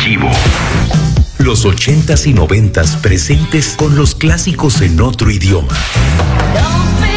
archivo. Los 80s y 90s presentes con los clásicos en otro idioma.